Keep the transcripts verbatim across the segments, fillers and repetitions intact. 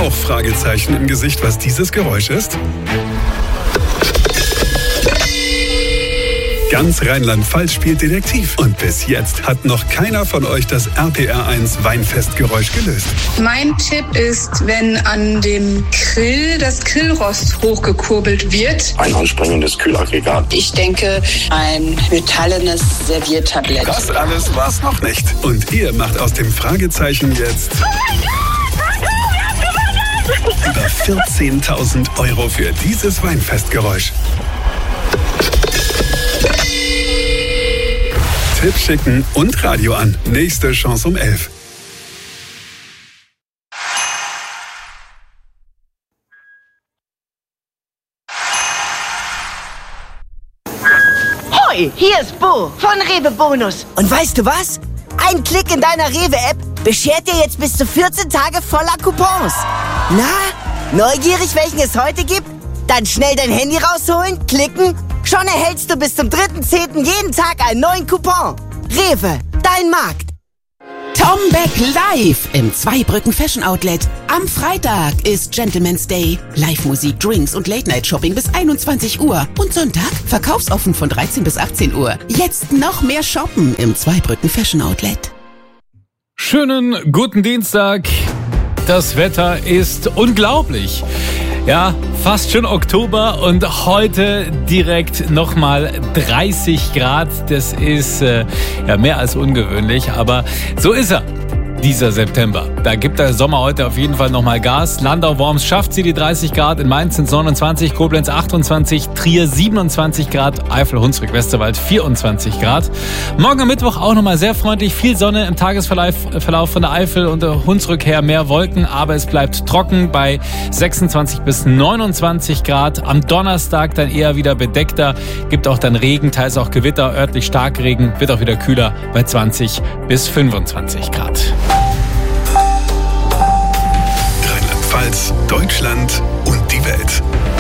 auch Fragezeichen im Gesicht, was dieses Geräusch ist? Ganz Rheinland-Pfalz spielt Detektiv. Und bis jetzt hat noch keiner von euch das R P R eins Weinfestgeräusch gelöst. Mein Tipp ist, wenn an dem Grill das Grillrost hochgekurbelt wird. Ein anspringendes Kühlaggregat. Ich denke, ein metallenes Serviertablett. Das alles war's noch nicht. Und ihr macht aus dem Fragezeichen jetzt über vierzehntausend Euro für dieses Weinfestgeräusch. Tipp schicken und Radio an. Nächste Chance um elf. Hoi, hier ist Bo von Rewe Bonus. Und weißt du was? Ein Klick in deiner Rewe-App beschert dir jetzt bis zu vierzehn Tage voller Coupons. Na, neugierig, welchen es heute gibt? Dann schnell dein Handy rausholen, klicken. Schon erhältst du bis zum dritten zehnten jeden Tag einen neuen Coupon. Rewe, dein Markt. Tom Beck live im Zweibrücken Fashion Outlet. Am Freitag ist Gentleman's Day. Live-Musik, Drinks und Late-Night-Shopping bis einundzwanzig Uhr. Und Sonntag verkaufsoffen von dreizehn bis achtzehn Uhr. Jetzt noch mehr shoppen im Zweibrücken Fashion Outlet. Schönen guten Dienstag. Das Wetter ist unglaublich. Ja, fast schon Oktober und heute direkt nochmal dreißig Grad. Das ist äh, ja mehr als ungewöhnlich, aber so ist er. Dieser September. Da gibt der Sommer heute auf jeden Fall nochmal Gas. Landau-Worms schafft sie die dreißig Grad, in Mainz sind neunundzwanzig, Koblenz achtundzwanzig, Trier siebenundzwanzig Grad, Eifel, Hunsrück, Westerwald vierundzwanzig Grad. Morgen am Mittwoch auch nochmal sehr freundlich, viel Sonne im Tagesverlauf Verlauf von der Eifel und der Hunsrück her, mehr Wolken, aber es bleibt trocken bei sechsundzwanzig bis neunundzwanzig Grad. Am Donnerstag dann eher wieder bedeckter, gibt auch dann Regen, teils auch Gewitter, örtlich Starkregen, wird auch wieder kühler bei zwanzig bis fünfundzwanzig Grad. Rheinland-Pfalz, Deutschland und die Welt.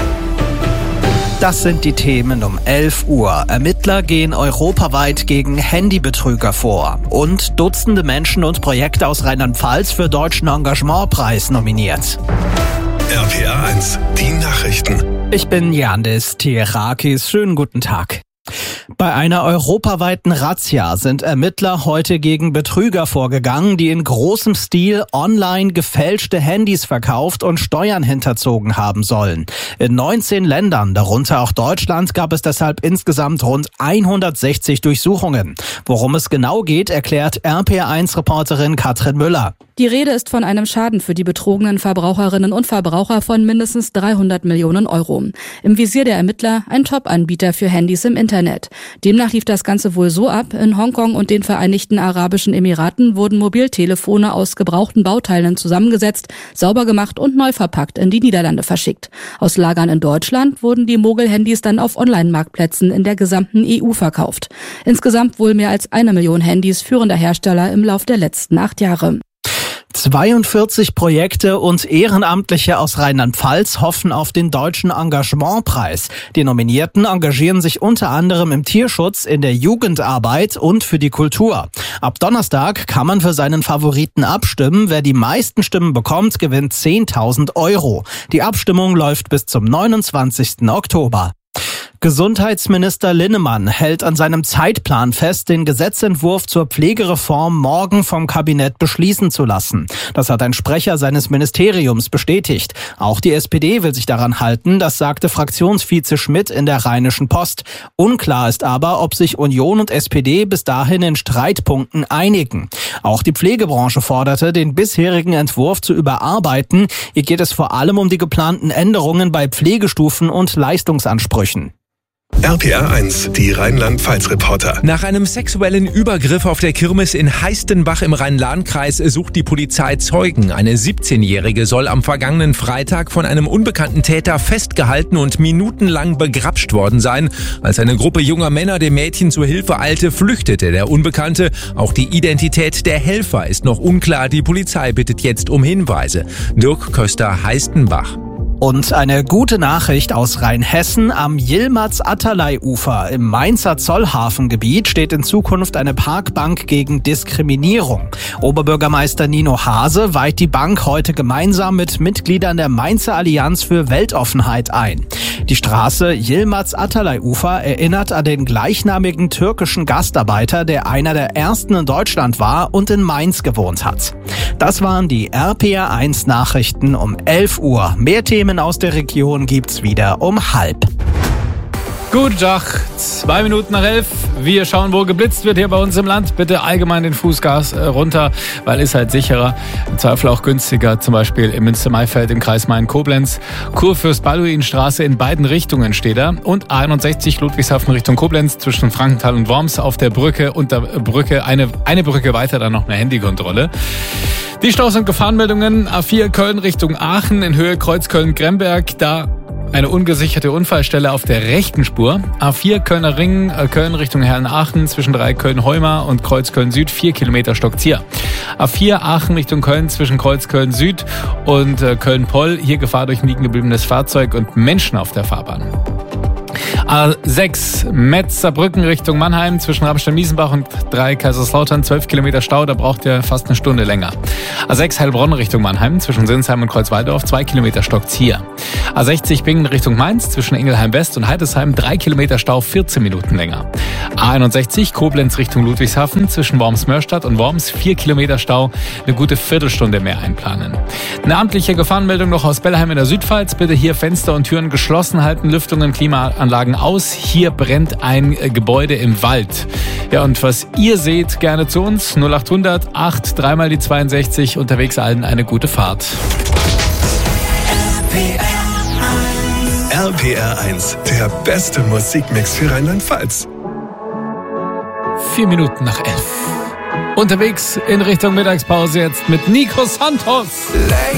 Das sind die Themen um elf Uhr. Ermittler gehen europaweit gegen Handybetrüger vor. Und Dutzende Menschen und Projekte aus Rheinland-Pfalz für Deutschen Engagementpreis nominiert. R P R eins, die Nachrichten. Ich bin Yandis Tierakis. Schönen guten Tag. Bei einer europaweiten Razzia sind Ermittler heute gegen Betrüger vorgegangen, die in großem Stil online gefälschte Handys verkauft und Steuern hinterzogen haben sollen. In neunzehn Ländern, darunter auch Deutschland, gab es deshalb insgesamt rund hundertsechzig Durchsuchungen. Worum es genau geht, erklärt R P R eins Reporterin Katrin Müller. Die Rede ist von einem Schaden für die betrogenen Verbraucherinnen und Verbraucher von mindestens dreihundert Millionen Euro. Im Visier der Ermittler ein Top-Anbieter für Handys im Internet. Demnach lief das Ganze wohl so ab: In Hongkong und den Vereinigten Arabischen Emiraten wurden Mobiltelefone aus gebrauchten Bauteilen zusammengesetzt, sauber gemacht und neu verpackt in die Niederlande verschickt. Aus Lagern in Deutschland wurden die Mogel-Handys dann auf Online-Marktplätzen in der gesamten E U verkauft. Insgesamt wohl mehr als eine Million Handys führender Hersteller im Lauf der letzten acht Jahre. zweiundvierzig Projekte und Ehrenamtliche aus Rheinland-Pfalz hoffen auf den Deutschen Engagementpreis. Die Nominierten engagieren sich unter anderem im Tierschutz, in der Jugendarbeit und für die Kultur. Ab Donnerstag kann man für seinen Favoriten abstimmen. Wer die meisten Stimmen bekommt, gewinnt zehntausend Euro. Die Abstimmung läuft bis zum neunundzwanzigsten Oktober. Gesundheitsminister Linnemann hält an seinem Zeitplan fest, den Gesetzentwurf zur Pflegereform morgen vom Kabinett beschließen zu lassen. Das hat ein Sprecher seines Ministeriums bestätigt. Auch die S P D will sich daran halten, das sagte Fraktionsvize Schmidt in der Rheinischen Post. Unklar ist aber, ob sich Union und S P D bis dahin in Streitpunkten einigen. Auch die Pflegebranche forderte, den bisherigen Entwurf zu überarbeiten. Hier geht es vor allem um die geplanten Änderungen bei Pflegestufen und Leistungsansprüchen. R P R eins, die Rheinland-Pfalz-Reporter. Nach einem sexuellen Übergriff auf der Kirmes in Heistenbach im Rhein-Lahn-Kreis sucht die Polizei Zeugen. Eine siebzehnjährige soll am vergangenen Freitag von einem unbekannten Täter festgehalten und minutenlang begrapscht worden sein. Als eine Gruppe junger Männer dem Mädchen zur Hilfe eilte, flüchtete der Unbekannte. Auch die Identität der Helfer ist noch unklar. Die Polizei bittet jetzt um Hinweise. Dirk Köster, Heistenbach. Und eine gute Nachricht aus Rheinhessen: Am Yilmaz-Atalay-Ufer im Mainzer Zollhafengebiet steht in Zukunft eine Parkbank gegen Diskriminierung. Oberbürgermeister Nino Hase weiht die Bank heute gemeinsam mit Mitgliedern der Mainzer Allianz für Weltoffenheit ein. Die Straße Yilmaz-Atalay-Ufer erinnert an den gleichnamigen türkischen Gastarbeiter, der einer der ersten in Deutschland war und in Mainz gewohnt hat. Das waren die R P R eins Nachrichten um elf Uhr. Mehr Themen aus der Region gibt's wieder um halb. Guten Tag, zwei Minuten nach elf. Wir schauen, wo geblitzt wird hier bei uns im Land. Bitte allgemein den Fußgas äh, runter, weil ist halt sicherer. Im Zweifel auch günstiger, zum Beispiel im Münster-Maifeld im Kreis Main-Koblenz. Kurfürst-Balduin-Straße in beiden Richtungen steht da. Und A einundsechzig Ludwigshafen Richtung Koblenz zwischen Frankenthal und Worms auf der Brücke. Unter Brücke, eine, eine Brücke weiter dann noch eine Handykontrolle. Die Staus- und Gefahrenmeldungen: A vier Köln Richtung Aachen in Höhe Kreuzköln-Gremberg. Da eine ungesicherte Unfallstelle auf der rechten Spur. A vier Kölner Ring, äh, Köln Richtung Herrenaachen zwischen drei Köln-Heuma und Kreuzköln-Süd, vier Kilometer Stockzier. A vier Aachen Richtung Köln zwischen Kreuzköln-Süd und äh, Köln-Poll. Hier Gefahr durch ein liegen gebliebenes Fahrzeug und Menschen auf der Fahrbahn. A sechs Metz-Saarbrücken Richtung Mannheim zwischen Ramstein-Miesenbach und drei Kaiserslautern, zwölf Kilometer Stau, da braucht ihr fast eine Stunde länger. A sechs Heilbronn Richtung Mannheim zwischen Sinsheim und Kreuzwaldorf, zwei Kilometer Stockzier. A sechzig Bingen Richtung Mainz zwischen Ingelheim West und Heidesheim, drei Kilometer Stau, vierzehn Minuten länger. A einundsechzig Koblenz Richtung Ludwigshafen zwischen Worms-Mörstadt und Worms, vier Kilometer Stau, eine gute Viertelstunde mehr einplanen. Eine amtliche Gefahrenmeldung noch aus Bellheim in der Südpfalz. Bitte hier Fenster und Türen geschlossen halten, Lüftungen, Klimaanlagen aus. Hier brennt ein äh, Gebäude im Wald. Ja, und was ihr seht, gerne zu uns. null acht hundert acht, dreimal die zweiundsechzig. Unterwegs allen eine gute Fahrt. R P R eins, der beste Musikmix für Rheinland-Pfalz. Vier Minuten nach elf. Unterwegs in Richtung Mittagspause jetzt mit Nico Santos.